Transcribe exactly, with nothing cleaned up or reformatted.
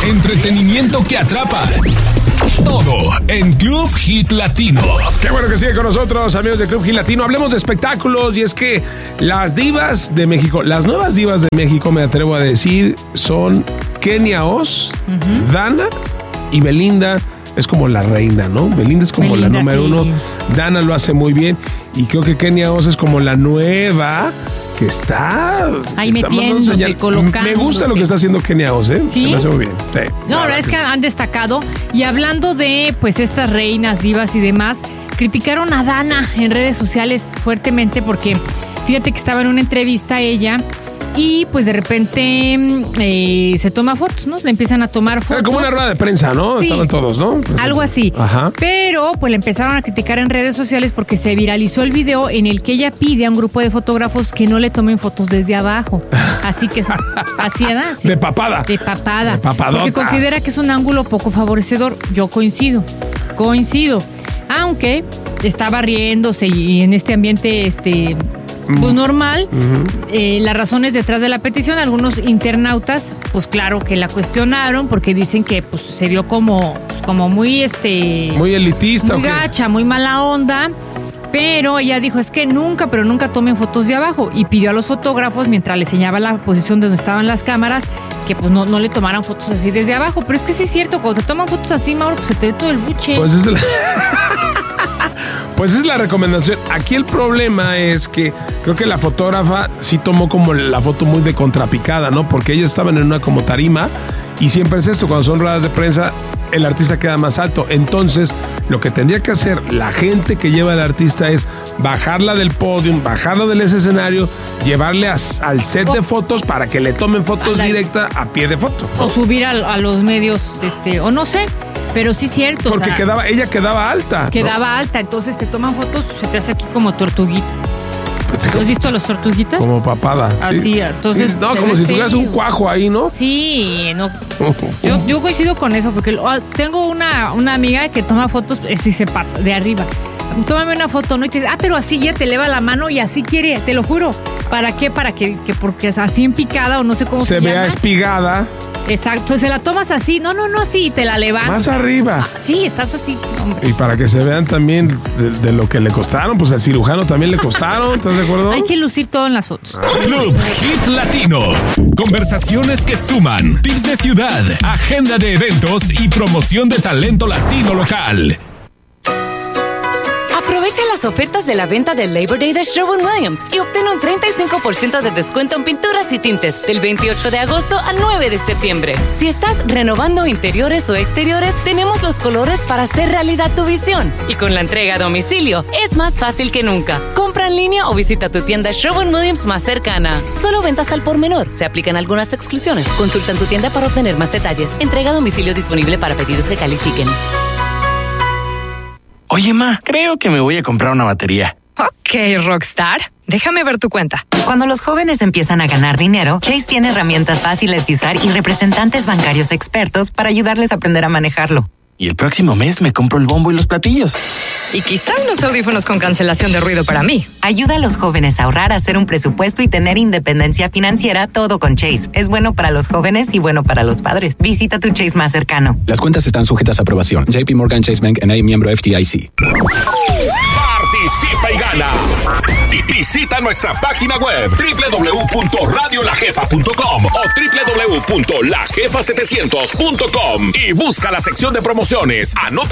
Entretenimiento que atrapa. Todo en Club Hit Latino. Qué bueno que sigue con nosotros, amigos de Club Hit Latino. Hablemos de espectáculos y es que las divas de México, las nuevas divas de México, me atrevo a decir, son Kenia Oz, uh-huh. Dana y Belinda. Es como la reina, ¿no? Belinda es como Belinda, la número sí. uno. Dana lo hace muy bien. Y creo que Kenia Oz es como la nueva que está... ahí metiéndose, colocando. Me gusta lo que está haciendo Kenia Oz, ¿eh? ¿Sí? Se me hace muy bien. Sí, no, la verdad es que han destacado. Y hablando de, pues, estas reinas, divas y demás, criticaron a Dana en redes sociales fuertemente porque fíjate que estaba en una entrevista ella y pues de repente eh, se toma fotos, ¿no? Le empiezan a tomar fotos. Era como una rueda de prensa, ¿no? Sí, estaban todos, ¿no? Pues, algo así. Ajá. Pero pues le empezaron a criticar en redes sociales porque se viralizó el video en el que ella pide a un grupo de fotógrafos que no le tomen fotos desde abajo. Así que así era. De papada. De papada. De papadota. Porque considera que es un ángulo poco favorecedor. Yo coincido. Coincido. Aunque estaba riéndose y en este ambiente, este... pues normal, uh-huh. eh, las razones detrás de la petición, algunos internautas, pues claro que la cuestionaron porque dicen que pues se vio como, como muy este muy elitista, muy gacha, muy mala onda, pero ella dijo es que nunca, pero nunca tomen fotos de abajo y pidió a los fotógrafos mientras le enseñaba la posición de donde estaban las cámaras que pues no, no le tomaran fotos así desde abajo, pero es que sí es cierto, cuando te toman fotos así, Mauro, pues se te ve todo el buche. Pues es el... Pues es la recomendación. Aquí el problema es que creo que la fotógrafa sí tomó como la foto muy de contrapicada, ¿no? Porque ellos estaban en una como tarima y siempre es esto, cuando son ruedas de prensa, el artista queda más alto. Entonces, lo que tendría que hacer la gente que lleva al artista es bajarla del podium, bajarla del escenario, llevarle a, al set de fotos para que le tomen fotos Andale. directas a pie de foto, ¿no? O subir a, a los medios, este, o no sé. Pero sí es cierto. Porque o sea, quedaba, ella quedaba alta. Quedaba ¿no? alta, entonces te toman fotos, se te hace aquí como tortuguita. ¿Has visto a los tortuguitas? Como papada. Así, sí. entonces. Sí, no, como si tuvieras un cuajo ahí, ¿no? Sí, no. Yo, yo coincido con eso, porque tengo una, una amiga que toma fotos, si se pasa, de arriba. Tómame una foto, ¿no? Y te dice, ah, pero así ya te eleva la mano y así quiere, te lo juro. ¿Para qué? Para que, que porque es así en picada o no sé cómo se, se llama. vea espigada. Exacto, se la tomas así, no, no, no así, te la levantas. Más arriba. Ah, sí, estás así, hombre. Y para que se vean también de, de lo que le costaron, pues al cirujano también le costaron, ¿estás de acuerdo? Hay que lucir todo en las fotos. Club Hit Latino. Conversaciones que suman, tips de ciudad, agenda de eventos y promoción de talento latino local. Aprovecha las ofertas de la venta del Labor Day de Sherwin-Williams y obtén un treinta y cinco por ciento de descuento en pinturas y tintes del veintiocho de agosto al nueve de septiembre. Si estás renovando interiores o exteriores, tenemos los colores para hacer realidad tu visión. Y con la entrega a domicilio, es más fácil que nunca. Compra en línea o visita tu tienda Sherwin-Williams más cercana. Solo ventas al por menor. Se aplican algunas exclusiones. Consulta en tu tienda para obtener más detalles. Entrega a domicilio disponible para pedidos que califiquen. Oye, ma, creo que me voy a comprar una batería. Ok, Rockstar. Déjame ver tu cuenta. Cuando los jóvenes empiezan a ganar dinero, Chase tiene herramientas fáciles de usar y representantes bancarios expertos para ayudarles a aprender a manejarlo. Y el próximo mes me compro el bombo y los platillos. Y quizá unos audífonos con cancelación de ruido para mí. Ayuda a los jóvenes a ahorrar, a hacer un presupuesto y tener independencia financiera, todo con Chase. Es bueno para los jóvenes y bueno para los padres. Visita tu Chase más cercano. Las cuentas están sujetas a aprobación. J P Morgan Chase Bank N A, miembro F D I C. Participa y gana. Visita nuestra página web doble u doble u doble u punto radio la jefa punto com o doble u doble u doble u punto la jefa setecientos punto com y busca la sección de promociones. Anota